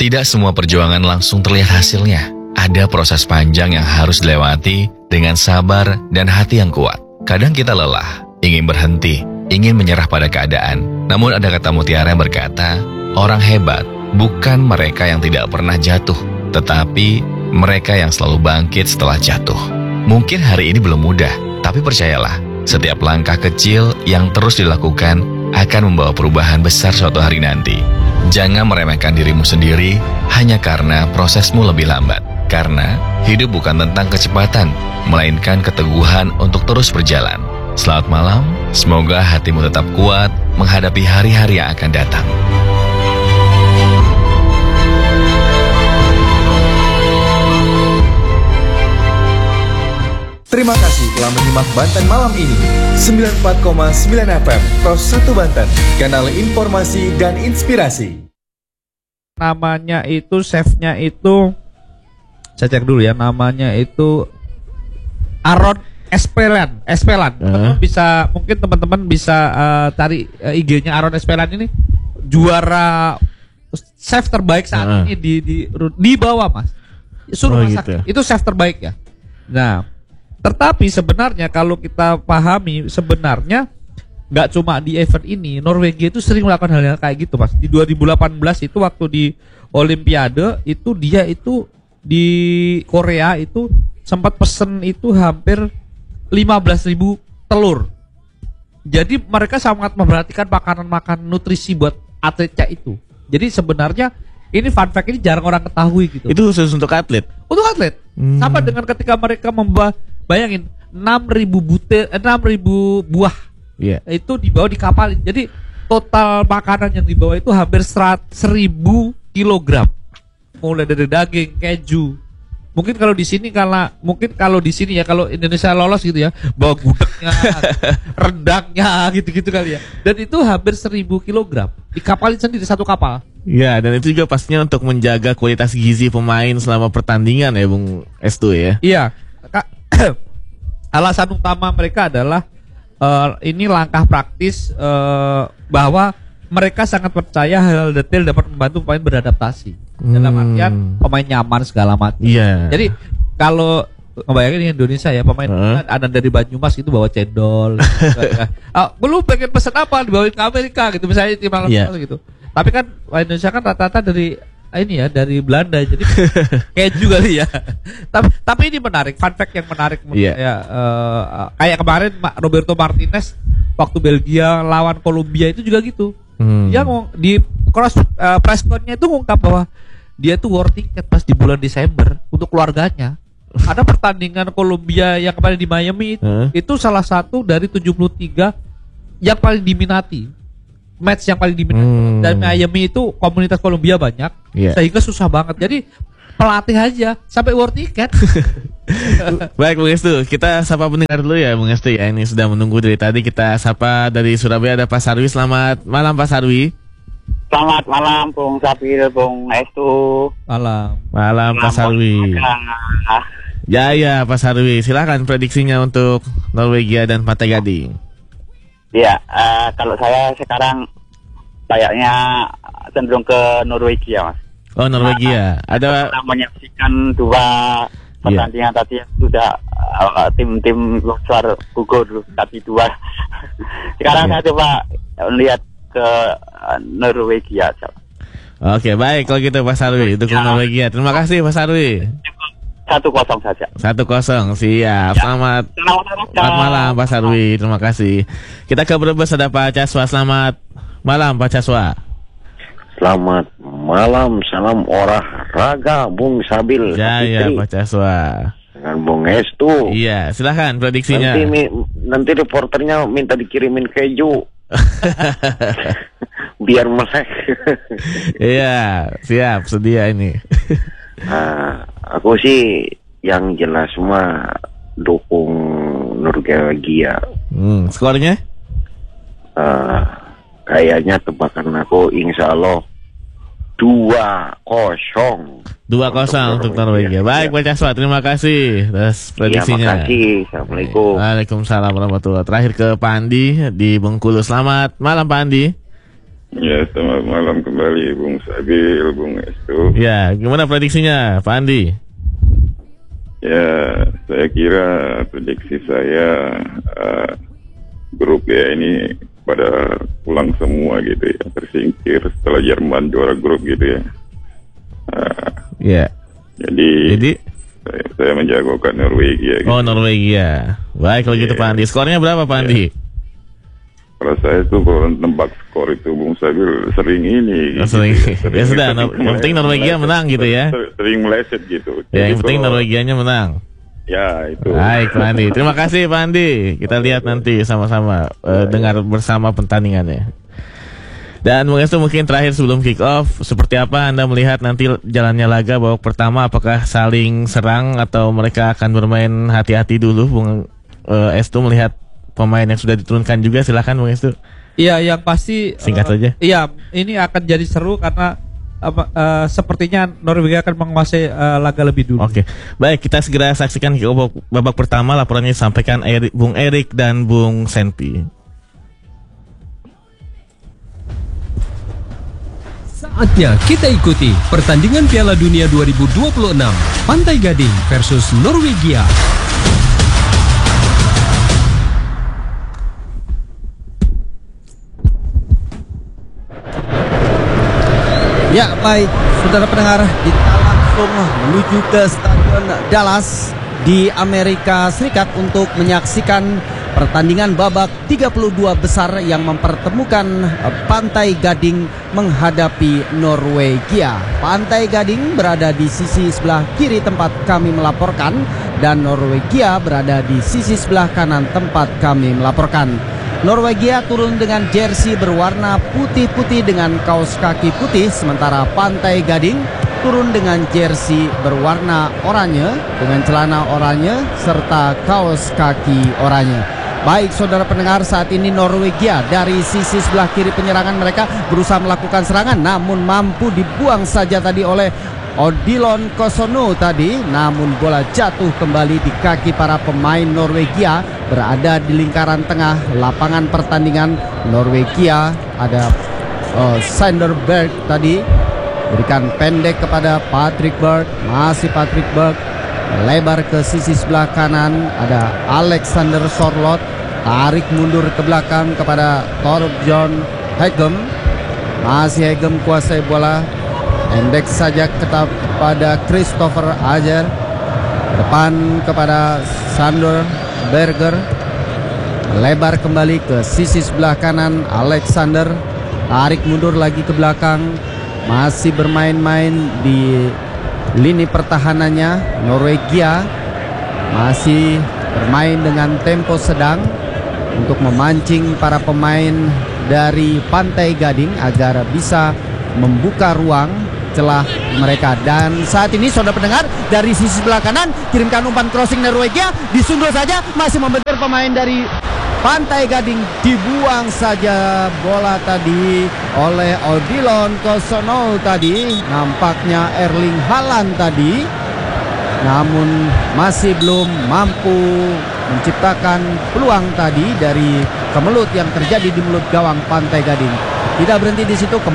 Tidak semua perjuangan langsung terlihat hasilnya. Ada proses panjang yang harus dilewati dengan sabar dan hati yang kuat. Kadang kita lelah, ingin berhenti, ingin menyerah pada keadaan. Namun ada kata mutiara yang berkata, orang hebat bukan mereka yang tidak pernah jatuh, tetapi mereka yang selalu bangkit setelah jatuh. Mungkin hari ini belum mudah, tapi percayalah, setiap langkah kecil yang terus dilakukan akan membawa perubahan besar suatu hari nanti. Jangan meremehkan dirimu sendiri hanya karena prosesmu lebih lambat. Karena hidup bukan tentang kecepatan, melainkan keteguhan untuk terus berjalan. Selamat malam, semoga hatimu tetap kuat menghadapi hari-hari yang akan datang. Terima kasih telah menyimak Banten Malam ini. 94,9 FM, Pros 1 Banten, kanal informasi dan inspirasi. Namanya itu, chefnya itu, saya cek dulu ya, namanya itu Aaron Espelan. Bisa, mungkin teman-teman bisa cari IG-nya Aaron Espelan ini, juara chef terbaik saat ini di bawah, Mas. Suruh masak. Gitu. Itu chef terbaik ya. Nah, tetapi sebenarnya kalau kita pahami, sebenarnya nggak cuma di event ini, Norwegia itu sering melakukan hal yang kayak gitu, Mas. Di 2018 itu waktu di Olimpiade itu dia itu di Korea itu sempat pesen itu hampir 15.000 telur. Jadi mereka sangat memperhatikan makanan-makanan nutrisi buat atletnya itu. Jadi sebenarnya ini fun fact ini jarang orang ketahui gitu. Itu khusus untuk atlet? Untuk atlet. Sama dengan ketika mereka bayangin 6.000 buah. Yeah. Itu dibawa di kapal. Jadi total makanan yang dibawa itu hampir 1.000 kilogram. Mulai dari daging, keju. Mungkin kalau di sini ya kalau Indonesia lolos gitu ya, bawa gudegnya, rendangnya gitu-gitu kali ya. Dan itu hampir 1.000 kilogram. Dikapalin sendiri satu kapal. Ya, dan itu juga pastinya untuk menjaga kualitas gizi pemain selama pertandingan ya, Bung Estu ya. Iya. Alasan utama mereka adalah ini langkah praktis bahwa mereka sangat percaya hal detail dapat membantu pemain beradaptasi. Dalam artian pemain nyaman segala macam. Iya. Jadi kalau ngebayangin di Indonesia ya, pemain ada dari Banyumas itu bawa cendol. Belum pengen pesan apa dibawain ke Amerika gitu misalnya tim gitu. Tapi kan Indonesia kan rata-rata dari ini ya, dari Belanda, jadi keju kali ya. Tapi ini menarik, fun fact yang menarik ya. Kayak kemarin Roberto Martinez waktu Belgia lawan Kolombia itu juga gitu. Dia di press con-nya itu ngungkap bahwa dia tuh war ticket pas di bulan Desember untuk keluarganya. Ada pertandingan Kolombia yang kemarin di Miami itu salah satu dari 73 yang paling diminati. Match yang paling diminati. Dan Miami itu komunitas Kolombia banyak, sehingga susah banget. Jadi pelatih aja sampai war ticket. Baik, Bung Estu, kita sapa pendengar dulu ya, Bung Estu ya. Ini sudah menunggu dari tadi. Kita sapa dari Surabaya ada Pak Sarwi. Selamat malam, Pak Sarwi. Selamat malam, Bung Sabil, Bung Estu. Malam, Pak Sarwi. Ya, Pak Sarwi. Silakan prediksinya untuk Norwegia dan Pantai Gading. Ya, kalau saya sekarang kayaknya cenderung ke Norwegia, Mas. Oh, Norwegia. Ada menyaksikan dua pertandingan tadi yang sudah tim-tim luar gugur tadi dua. Sekarang saya coba lihat ke Norwegia. Oke, baik kalau gitu Pak Sarwi, dukung Norwegia. Terima kasih Pak Sarwi. 1-0 saja. 1-0, siap. Selamat malam Pak Sarwi, terima kasih. Kita ke Brebes ada Pak Caswa. Selamat malam Pak Caswa. Selamat malam, salam olahraga Bung Sabil. Ya Pak Caswa. Dengan Bung Estu. Iya, silakan prediksinya. Nanti reporternya minta dikirimin keju. Biar melek. Iya, siap, sedia ini. Aku sih yang jelas semua dukung Norwegia. Skornya? Kayaknya tebakan aku insya Allah 2-0. 2-0 untuk Norwegia. Baik, Pak Caswa, terima kasih atas prediksinya. Terima kasih. Assalamualaikum. Waalaikumsalam warahmatullahi wabarakatuh. Terakhir ke Pak Andi di Bengkulu. Selamat malam Pak Andi. Ya, selamat malam kembali Bung Sabil, Bung Estu. Ya, gimana prediksinya Pak Andi? Ya, saya kira prediksi saya grup ya ini pada pulang semua gitu ya, tersingkir setelah Jerman juara grup gitu ya. Ya. Jadi saya menjagokan Norwegia. Gitu. Oh, Norwegia. Baik kalau gitu Pak Andi. Skornya berapa Pak Andi? Kalau saya tuh kalau tembak skor itu Bung Sabil sering ini. Sering. Ya sudah, yang penting Norwegia menang gitu ya. Sering meleset gitu. Ya, yang penting Norwegianya menang. Ya, itu. Baik Pak Andi. Terima kasih Pak Andi. Kita lihat nanti sama-sama dengar bersama pertandingannya. Dan mungkin terakhir sebelum kick off, seperti apa Anda melihat nanti jalannya laga babak pertama, apakah saling serang atau mereka akan bermain hati-hati dulu? Bung Estu melihat pemain yang sudah diturunkan juga, silakan Bung Estu. Iya, yang pasti singkat saja. Iya, ini akan jadi seru karena sepertinya Norwegia akan menguasai laga lebih dulu. Oke, baik, kita segera saksikan babak pertama. Laporannya disampaikan Bung Erik dan Bung Senpi. Saatnya kita ikuti pertandingan Piala Dunia 2026 Pantai Gading versus Norwegia. Ya, baik, saudara pendengar, kita langsung menuju ke Stadion Dallas di Amerika Serikat untuk menyaksikan pertandingan babak 32 besar yang mempertemukan Pantai Gading menghadapi Norwegia. Pantai Gading berada di sisi sebelah kiri tempat kami melaporkan dan Norwegia berada di sisi sebelah kanan tempat kami melaporkan. Norwegia turun dengan jersey berwarna putih-putih dengan kaos kaki putih, sementara Pantai Gading turun dengan jersey berwarna oranye dengan celana oranye serta kaos kaki oranye. Baik saudara pendengar, saat ini Norwegia dari sisi sebelah kiri penyerangan mereka berusaha melakukan serangan, namun mampu dibuang saja tadi oleh Odilon Kosono tadi, namun bola jatuh kembali di kaki para pemain Norwegia. Berada di lingkaran tengah lapangan pertandingan Norwegia ada Sanderberg tadi, berikan pendek kepada Patrick Berg, masih Patrick Berg, lebar ke sisi sebelah kanan ada Alexander Sorloth, tarik mundur ke belakang kepada Torbjørn Hegem, masih Hegem kuasai bola, pendek saja kepada Christopher Ajer, depan kepada Sander Berger, lebar kembali ke sisi sebelah kanan Alexander, tarik mundur lagi ke belakang, masih bermain-main di lini pertahanannya. Norwegia masih bermain dengan tempo sedang untuk memancing para pemain dari Pantai Gading agar bisa membuka ruang celah mereka. Dan saat ini saudara pendengar, dari sisi sebelah kanan kirimkan umpan crossing Norwegia, disundul saja, masih membentur pemain dari Pantai Gading, dibuang saja bola tadi oleh Odilon Kosono tadi, nampaknya Erling Haaland tadi, namun masih belum mampu menciptakan peluang tadi dari kemelut yang terjadi di mulut gawang Pantai Gading. Tidak berhenti di situ.